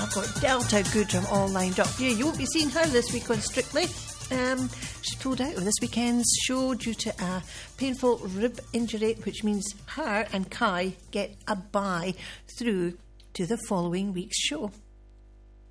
I've got Delta Goodrum all lined up for you. You won't be seeing her this week on Strictly. She's pulled out of this weekend's show due to a painful rib injury, which means her and Kai get a bye through to the following week's show.